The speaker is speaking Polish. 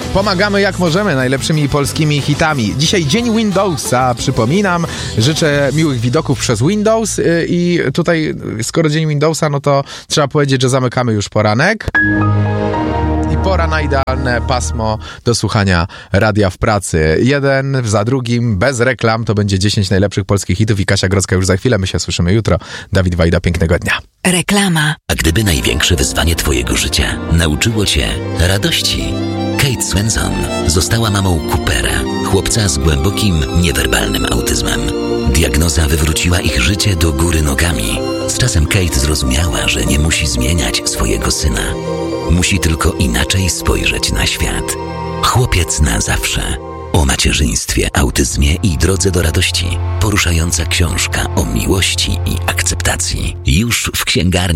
Pomagamy jak możemy najlepszymi polskimi hitami. Dzisiaj dzień Windowsa, przypominam. Życzę miłych widoków przez Windows i tutaj, skoro dzień Windowsa, no to trzeba powiedzieć, że zamykamy już poranek. I pora na idealne pasmo do słuchania radia w pracy. Jeden za drugim, bez reklam, to będzie 10 najlepszych polskich hitów i Kasia Grodzka już za chwilę. My się słyszymy jutro. Dawid Wajda, pięknego dnia. Reklama. A gdyby największe wyzwanie twojego życia nauczyło cię radości? Kate Swenson została mamą Coopera, chłopca z głębokim, niewerbalnym autyzmem. Diagnoza wywróciła ich życie do góry nogami. Z czasem Kate zrozumiała, że nie musi zmieniać swojego syna. Musi tylko inaczej spojrzeć na świat. Chłopiec na zawsze. O macierzyństwie, autyzmie i drodze do radości. Poruszająca książka o miłości i akceptacji. Już w księgarni.